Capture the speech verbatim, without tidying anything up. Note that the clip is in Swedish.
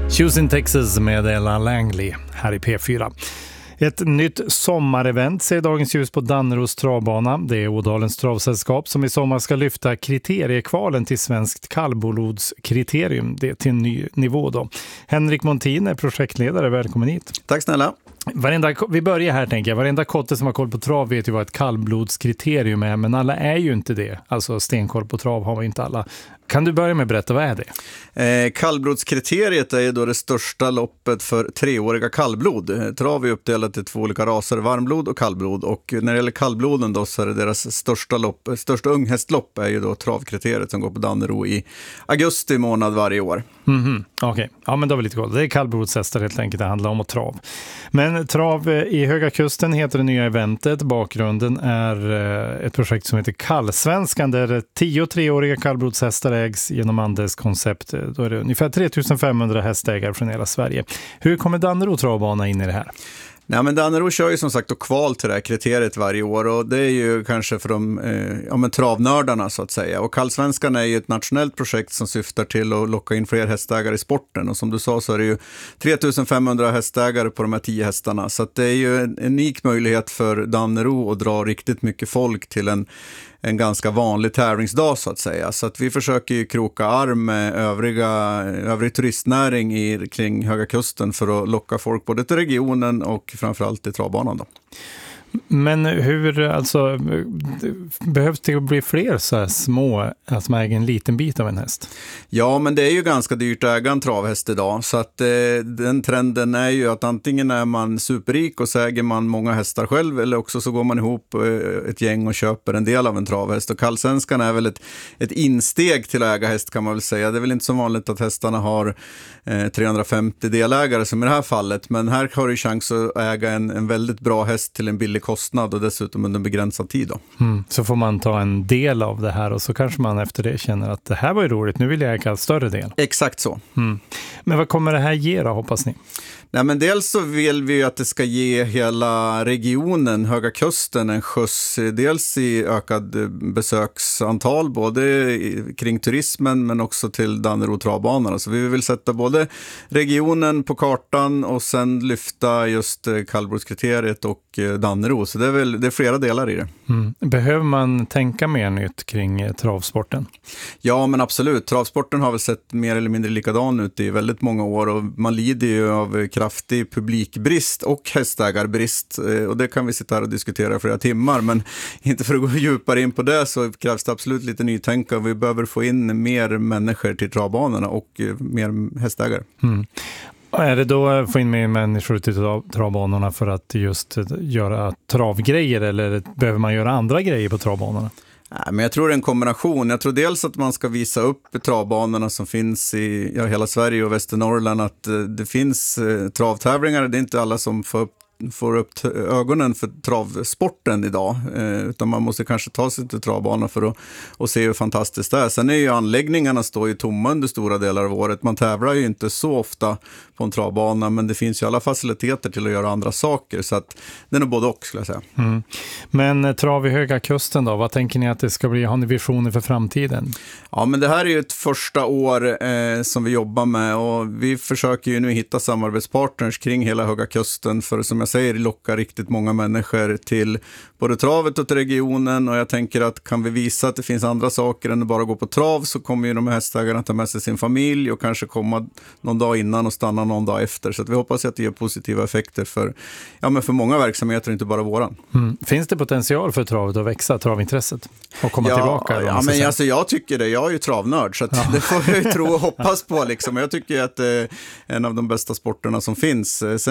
Houston, Texas med Ella Langley här i P fyra. Ett nytt sommarevent ser dagens ljus på Danneros travbana. Det är Ådalens travsällskap som i sommar ska lyfta kriteriekvalen till svenskt kallblodskriterium. Det till en ny nivå då. Henrik Montin är projektledare. Välkommen hit. Tack snälla. Varenda, vi börjar här tänker jag. Varenda kotte som har koll på trav vet ju vad ett kallblodskriterium är, men alla är ju inte det. Alltså stenkoll på trav har vi inte alla. Kan du börja med att berätta, vad är det? Eh, kallblodskriteriet är ju då det största loppet för treåriga kallblod. Trav är uppdelat i två olika raser, varmblod och kallblod. Och när det gäller kallbloden då så är det deras största lopp, största unghästlopp är ju då travkriteriet som går på Dannero i augusti månad varje år. Mm-hmm. Okej, okay. Ja men då har vi lite koll. Det är kallblodshästar helt enkelt, det handlar om att trav. Men trav i Höga Kusten heter det nya eventet. Bakgrunden är ett projekt som heter Kallsvenskan där tio treåriga kallblodshästar ägs genom Andes koncept. Då är det ungefär tre tusen femhundra hästägare från hela Sverige. Hur kommer Dannero travbana in i det här? Nej, men Dannero kör ju som sagt då kval till det här kriteriet varje år och det är ju kanske för de eh, ja, men travnördarna så att säga. Och Kallsvenskan är ju ett nationellt projekt som syftar till att locka in fler hästägare i sporten. Och som du sa så är det ju tre tusen femhundra hästägare på de här tio hästarna. Så att det är ju en unik möjlighet för Dannero att dra riktigt mycket folk till en en ganska vanlig tävlingsdag så att säga. Så att vi försöker ju kroka arm med övriga, övrig turistnäring i, kring Höga Kusten för att locka folk både till regionen och framförallt till travbanan då. Men hur, alltså, behövs det bli fler så här små, alltså man äger en liten bit av en häst? Ja, men det är ju ganska dyrt att äga en travhäst idag. Så att eh, den trenden är ju att antingen är man superrik och så äger man många hästar själv eller också så går man ihop eh, ett gäng och köper en del av en travhäst. Och Kallsvenskan är väl ett, ett insteg till att äga häst kan man väl säga. Det är väl inte så vanligt att hästarna har eh, trehundrafemtio delägare som i det här fallet. Men här har du chans att äga en, en väldigt bra häst till en billig kostnad och dessutom under begränsad tid då. Mm, så får man ta en del av det här och så kanske man efter det känner att det här var ju roligt, nu vill jag äga en större del. Exakt så. Mm. Men vad kommer det här ge då, hoppas ni? Nej, men dels så vill vi ju att det ska ge hela regionen, Höga Kusten, en skjuts. Dels i ökad besöksantal, både i, kring turismen men också till Dannero travbanan. Så vi vill sätta både regionen på kartan och sen lyfta just kallblodskriteriet och Dannero. Så det är väl det är flera delar i det. Mm. Behöver man tänka mer nytt kring travsporten? Ja, men absolut. Travsporten har väl sett mer eller mindre likadan ut i väldigt många år och man lider ju av kraftig publikbrist och hästägarbrist och det kan vi sitta här och diskutera i flera timmar, men inte för att gå djupare in på det så krävs det absolut lite nytänka. Vi behöver få in mer människor till travbanorna och mer hästägare. Mm. Är det då att få in mer människor till travbanorna för att just göra travgrejer eller behöver man göra andra grejer på travbanorna? Nej, men jag tror det är en kombination. Jag tror dels att man ska visa upp travbanorna som finns i ja, hela Sverige och Västernorrland, att eh, det finns eh, travtävlingar. Det är inte alla som får upp får upp ögonen för travsporten idag, eh, utan man måste kanske ta sig till travbanan för att och se hur fantastiskt det är. Sen är ju anläggningarna står ju tomma under stora delar av året. Man tävlar ju inte så ofta på en travbana, men det finns ju alla faciliteter till att göra andra saker, så att det är nog både och skulle jag säga. Mm. Men trav i Höga Kusten då, vad tänker ni att det ska bli? Har ni visioner för framtiden? Ja, men det här är ju ett första år eh, som vi jobbar med och vi försöker ju nu hitta samarbetspartners kring hela Höga Kusten för, som jag säger, locka riktigt många människor till både travet och till regionen, och jag tänker att kan vi visa att det finns andra saker än att bara gå på trav, så kommer ju de här hästägarna ta med sig sin familj och kanske komma någon dag innan och stanna någon dag efter, så att vi hoppas att det ger positiva effekter för, ja, men för många verksamheter, inte bara våran. Mm. Finns det potential för travet att växa, travintresset och komma ja, tillbaka? Ja, men alltså, jag tycker det. Jag är ju travnörd, så att ja. Det får jag ju tro och hoppas på liksom. Jag tycker att det är en av de bästa sporterna som finns. Sen